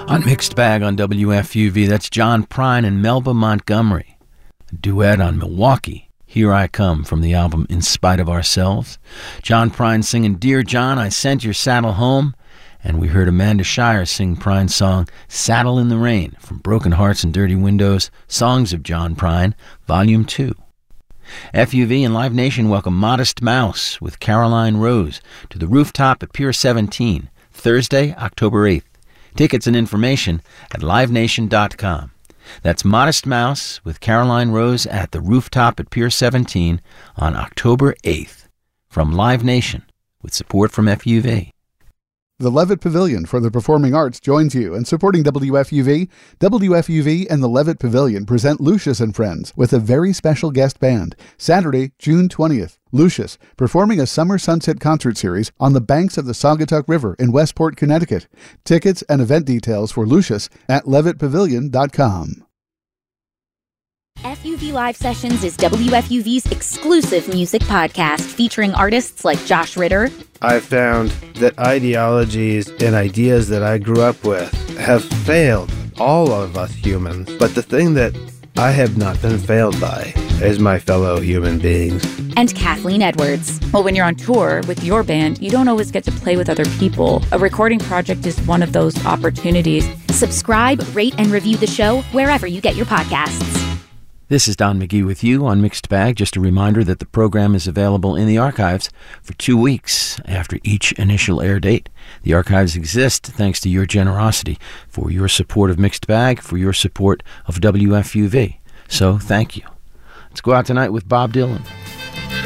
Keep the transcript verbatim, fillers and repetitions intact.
On Mixed Bag on W F U V, that's John Prine and Melba Montgomery. A duet on Milwaukee, Here I Come, from the album In Spite of Ourselves. John Prine singing Dear John, I Sent Your Saddle Home. And we heard Amanda Shire sing Prine's song Saddle in the Rain from Broken Hearts and Dirty Windows, Songs of John Prine, Volume two. F U V and Live Nation welcome Modest Mouse with Caroline Rose to the Rooftop at Pier seventeen, Thursday, October eighth. Tickets and information at live nation dot com. That's Modest Mouse with Caroline Rose at the Rooftop at Pier seventeen on October eighth. From Live Nation, with support from F U V. The Levitt Pavilion for the Performing Arts joins you in supporting W F U V. W F U V and the Levitt Pavilion present Lucius and Friends with a very special guest band, Saturday, June twentieth. Lucius, performing a summer sunset concert series on the banks of the Saugatuck River in Westport, Connecticut. Tickets and event details for Lucius at levitt pavilion dot com. F U V Live Sessions is W F U V's exclusive music podcast featuring artists like Josh Ritter. I found that ideologies and ideas that I grew up with have failed all of us humans. But the thing that I have not been failed by is my fellow human beings. And Kathleen Edwards. Well, when you're on tour with your band, you don't always get to play with other people. A recording project is one of those opportunities. Subscribe, rate, and review the show wherever you get your podcasts. This is Don McGee with you on Mixed Bag. Just a reminder that the program is available in the archives for two weeks after each initial air date. The archives exist thanks to your generosity, for your support of Mixed Bag, for your support of W F U V. So thank you. Let's go out tonight with Bob Dylan.